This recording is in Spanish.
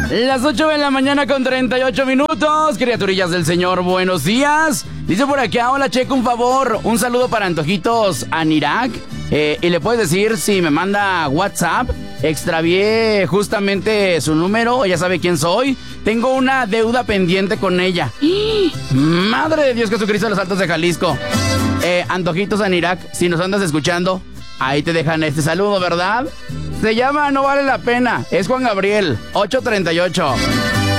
Las 8 de la mañana con 38 minutos. Criaturillas del Señor, buenos días. Dice por acá, hola Checo, un favor. Un saludo para Antojitos Anirak. Y le puedes decir si me manda WhatsApp. Extravié justamente su número, ella sabe quién soy. Tengo una deuda pendiente con ella. Madre de Dios Jesucristo de los Altos de Jalisco. Antojitos Anirak, si nos andas escuchando, ahí te dejan este saludo, ¿verdad? Se llama No Vale la Pena. Es Juan Gabriel, 838.